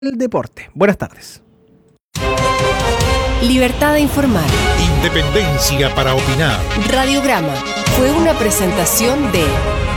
el deporte. Buenas tardes. Libertad de informar. Independencia para opinar. Radiograma fue una presentación de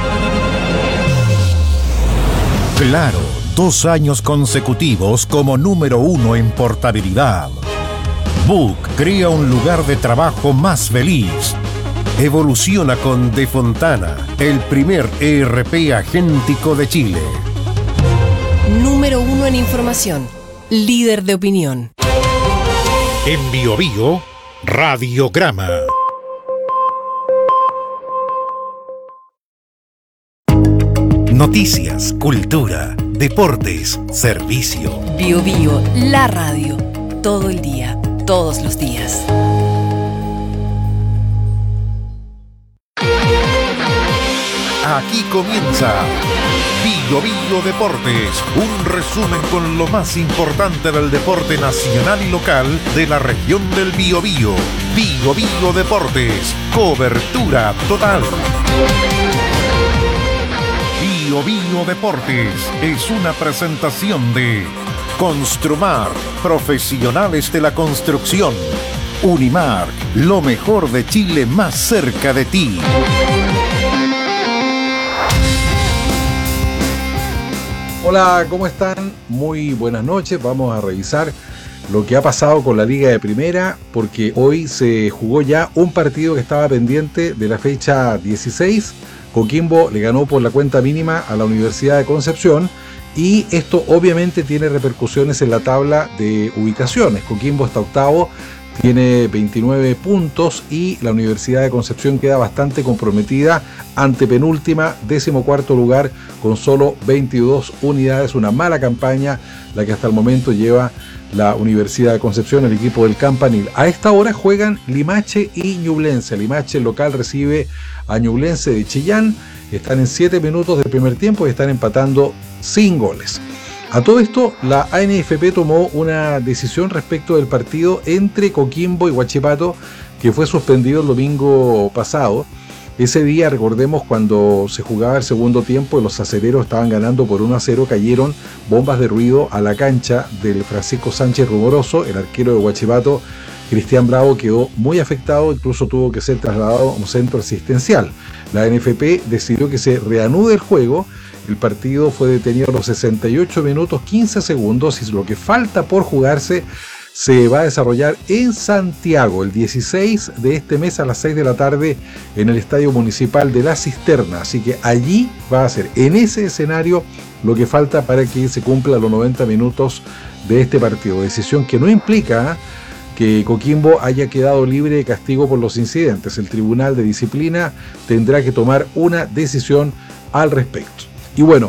Claro, 2 años consecutivos como número 1 en portabilidad. Book crea un lugar de trabajo más feliz. Evoluciona con De Fontana, el primer ERP agéntico de Chile. Número 1 en información. Líder de opinión. En Biobío, Radiograma. Noticias, cultura, deportes, servicio. Biobío, la radio. Todo el día, todos los días. Aquí comienza Biobío Deportes, un resumen con lo más importante del deporte nacional y local de la región del Biobío. Biobío Deportes, cobertura total. Biobío Deportes es una presentación de Construmar, profesionales de la construcción. Unimark, lo mejor de Chile más cerca de ti. Hola, ¿cómo están? Muy buenas noches. Vamos a revisar lo que ha pasado con la Liga de Primera, porque hoy se jugó ya un partido que estaba pendiente de la fecha 16. Coquimbo le ganó por la cuenta mínima a la Universidad de Concepción y esto obviamente tiene repercusiones en la tabla de ubicaciones. Coquimbo está octavo, tiene 29 puntos y la Universidad de Concepción queda bastante comprometida, antepenúltima, 14º lugar con solo 22 unidades. Una mala campaña la que hasta el momento lleva la Universidad de Concepción, el equipo del Campanil. A esta hora juegan Limache y Ñublense. Limache, el local, recibe a Ñublense de Chillán. Están en 7 minutos del primer tiempo y están empatando sin goles. A todo esto, la ANFP tomó una decisión respecto del partido entre Coquimbo y Huachipato, que fue suspendido el domingo pasado. Ese día, recordemos, cuando se jugaba el segundo tiempo, los acereros estaban ganando por 1-0, cayeron bombas de ruido a la cancha del Francisco Sánchez Rumoroso, el arquero de Huachipato. Cristian Bravo quedó muy afectado, incluso tuvo que ser trasladado a un centro asistencial. La ANFP decidió que se reanude el juego. El partido fue detenido a los 68 minutos 15 segundos y lo que falta por jugarse se va a desarrollar en Santiago el 16 de este mes a las 6 de la tarde en el Estadio Municipal de La Cisterna. Así que allí va a ser, en ese escenario, lo que falta para que se cumplan los 90 minutos de este partido. Decisión que no implica que Coquimbo haya quedado libre de castigo por los incidentes. El Tribunal de Disciplina tendrá que tomar una decisión al respecto. Y bueno,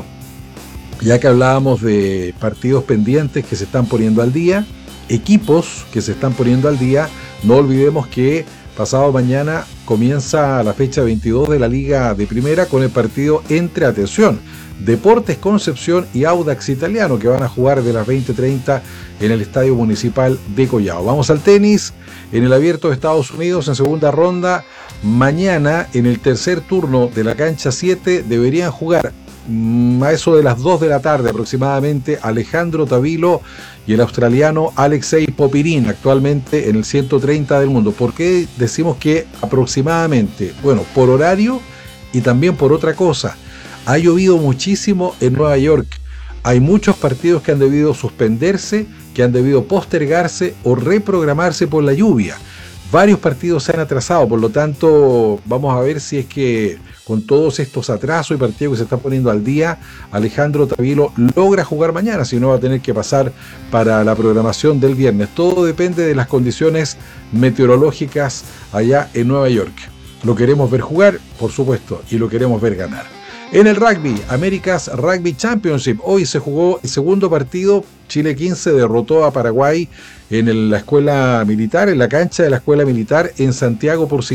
ya que hablábamos de partidos pendientes que se están poniendo al día, equipos que se están poniendo al día, no olvidemos que pasado mañana comienza la fecha 22 de la Liga de Primera con el partido entre, atención, Deportes Concepción y Audax Italiano, que van a jugar de las 20:30 en el Estadio Municipal de Collao. Vamos al tenis, en el Abierto de Estados Unidos en segunda ronda. Mañana, en el tercer turno de la cancha 7, deberían jugar a eso de las 2 de la tarde aproximadamente Alejandro Tavilo y el australiano Alexei Popyrin, actualmente en el 130 del mundo. ¿Por qué decimos que aproximadamente? Bueno, por horario y también por otra cosa. Ha llovido muchísimo en Nueva York. Hay muchos partidos que han debido suspenderse, que han debido postergarse o reprogramarse por la lluvia. Varios partidos se han atrasado, por lo tanto vamos a ver si es que con todos estos atrasos y partidos que se están poniendo al día, Alejandro Tavilo logra jugar mañana, si no va a tener que pasar para la programación del viernes. Todo depende de las condiciones meteorológicas allá en Nueva York. Lo queremos ver jugar, por supuesto, y lo queremos ver ganar. En el rugby, America's Rugby Championship, hoy se jugó el segundo partido. Chile 15 derrotó a Paraguay en la escuela militar, en la cancha de la escuela militar en Santiago por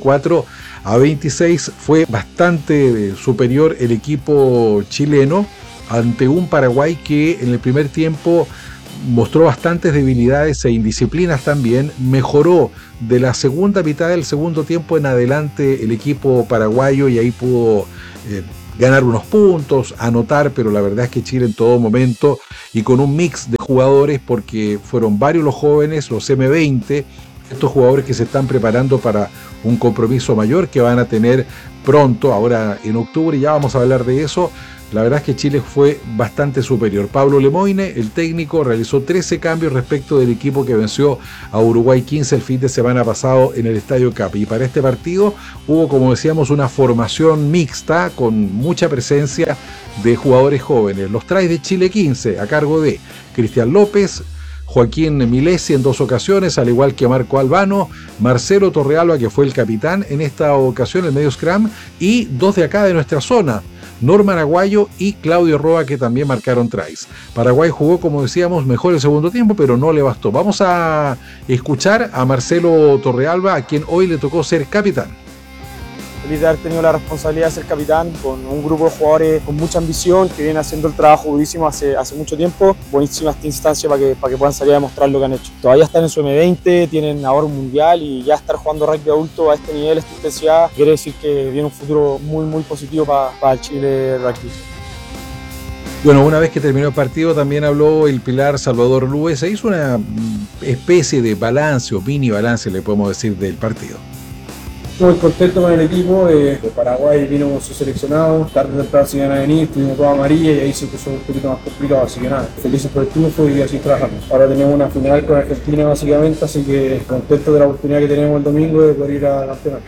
54-26. Fue bastante superior el equipo chileno ante un Paraguay que en el primer tiempo mostró bastantes debilidades e indisciplinas también. Mejoró de la segunda mitad del segundo tiempo en adelante el equipo paraguayo y ahí pudo ganar unos puntos, anotar, pero la verdad es que Chile en todo momento y con un mix de jugadores, porque fueron varios los jóvenes, los M20, estos jugadores que se están preparando para un compromiso mayor que van a tener pronto, ahora en octubre, ya vamos a hablar de eso. La verdad es que Chile fue bastante superior. Pablo Lemoine, el técnico, realizó 13 cambios respecto del equipo que venció a Uruguay 15 el fin de semana pasado en el Estadio Capi. Y para este partido hubo, como decíamos, una formación mixta con mucha presencia de jugadores jóvenes. Los traes de Chile 15 a cargo de Cristian López, Joaquín Milesi en 2 ocasiones, al igual que Marco Albano, Marcelo Torrealba, que fue el capitán en esta ocasión, el medio scrum, y 2 de acá de nuestra zona, Norman Aguayo y Claudio Roa, que también marcaron tries. Paraguay jugó, como decíamos, mejor el segundo tiempo, pero no le bastó. Vamos a escuchar a Marcelo Torrealba, a quien hoy le tocó ser capitán. Feliz de haber tenido la responsabilidad de ser capitán con un grupo de jugadores con mucha ambición que viene haciendo el trabajo durísimo hace mucho tiempo. Buenísima esta instancia para que puedan salir a demostrar lo que han hecho. Todavía están en su M20, tienen ahora un mundial y ya estar jugando rugby adulto a este nivel, esta intensidad, quiere decir que viene un futuro muy positivo para el Chile Rugby. Bueno, una vez que terminó el partido también habló el pilar Salvador Luis. Se hizo una especie de balance o mini balance, le podemos decir, del partido. Muy contento con el equipo, de Paraguay vino con su seleccionado, tarde o temprano se iban a venir, tuvimos toda amarilla y ahí se puso un poquito más complicado, así que nada, felices por el triunfo y así trabajamos. Ahora tenemos una final con Argentina básicamente, así que contento de la oportunidad que tenemos el domingo de poder ir a campeonato.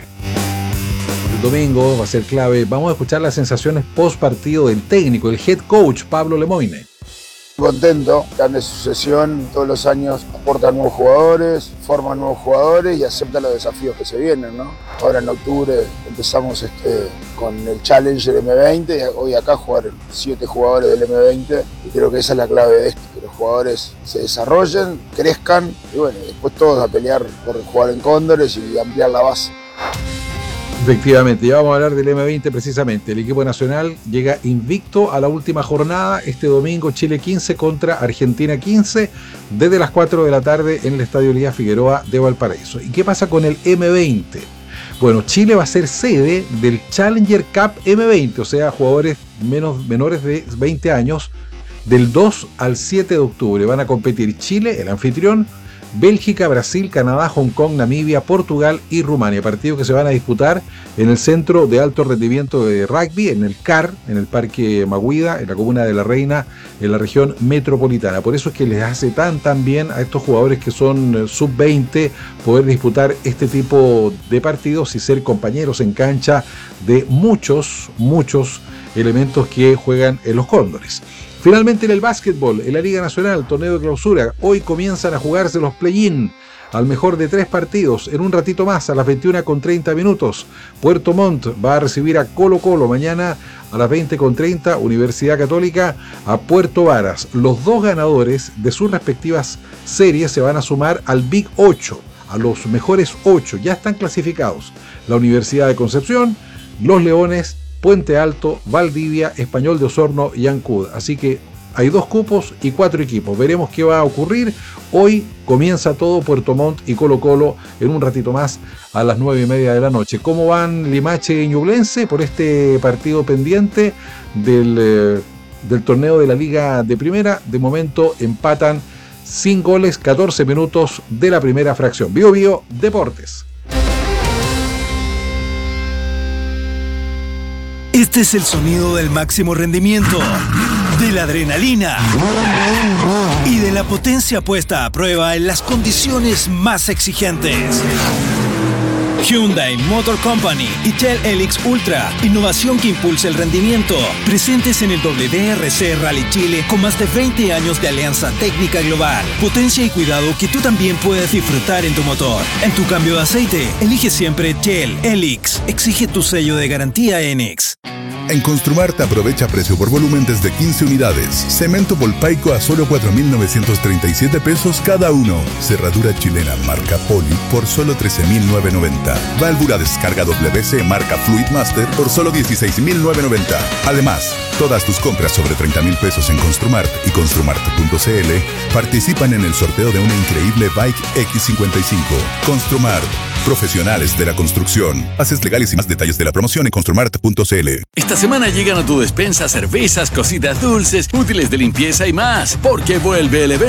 El domingo va a ser clave. Vamos a escuchar las sensaciones post partido del técnico, el head coach Pablo Lemoine. Contento, están de sucesión, todos los años aportan nuevos jugadores, forman nuevos jugadores y aceptan los desafíos que se vienen, ¿no? Ahora en octubre empezamos con el Challenger M20 y hoy acá jugar 7 jugadores del M20 y creo que esa es la clave de esto, que los jugadores se desarrollen, crezcan y bueno, después todos a pelear por jugar en Cóndores y ampliar la base. Efectivamente, ya vamos a hablar del M20 precisamente. El equipo nacional llega invicto a la última jornada este domingo, Chile 15 contra Argentina 15, desde las 4 de la tarde en el Estadio Elías Figueroa de Valparaíso. ¿Y qué pasa con el M20? Bueno, Chile va a ser sede del Challenger Cup M20, o sea, jugadores menores de 20 años, del 2 al 7 de octubre. Van a competir Chile, el anfitrión, Bélgica, Brasil, Canadá, Hong Kong, Namibia, Portugal y Rumania. Partidos que se van a disputar en el Centro de Alto Rendimiento de Rugby, en el CAR, en el Parque Maguida, en la Comuna de La Reina, en la región metropolitana. Por eso es que les hace tan bien a estos jugadores que son sub-20 poder disputar este tipo de partidos y ser compañeros en cancha de muchos elementos que juegan en los Cóndores. Finalmente en el básquetbol, en la Liga Nacional, torneo de clausura, hoy comienzan a jugarse los play-in al mejor de 3 partidos. En un ratito más, a las 21:30, Puerto Montt va a recibir a Colo Colo. Mañana a las 20:30, Universidad Católica a Puerto Varas. Los 2 ganadores de sus respectivas series se van a sumar al Big 8, a los mejores 8. Ya están clasificados la Universidad de Concepción, los Leones, Puente Alto, Valdivia, Español de Osorno y Ancud. Así que hay 2 cupos y 4 equipos. Veremos qué va a ocurrir. Hoy comienza todo Puerto Montt y Colo Colo en un ratito más a las 9:30 de la noche. ¿Cómo van Limache y Ñublense por este partido pendiente del torneo de la Liga de Primera? De momento empatan sin goles, 14 minutos de la primera fracción. Bio Bio Deportes. Este es el sonido del máximo rendimiento, de la adrenalina y de la potencia puesta a prueba en las condiciones más exigentes. Hyundai Motor Company y Shell Helix Ultra, innovación que impulsa el rendimiento. Presentes en el WRC Rally Chile con más de 20 años de alianza técnica global. Potencia y cuidado que tú también puedes disfrutar en tu motor. En tu cambio de aceite, elige siempre Shell Helix. Exige tu sello de garantía ENEX. En Construmart aprovecha precio por volumen desde 15 unidades. Cemento Volpaico a solo 4.937 pesos cada uno. Cerradura chilena marca Poli por solo 13.990. Válvula descarga WC marca Fluidmaster por solo 16.990. Además, todas tus compras sobre 30.000 pesos en Construmart y Construmart.cl participan en el sorteo de una increíble Bike X55. Construmart, Profesionales de la construcción. Bases legales y más detalles de la promoción en construmart.cl. Esta semana llegan a tu despensa cervezas, cositas dulces, útiles de limpieza y más, porque vuelve el evento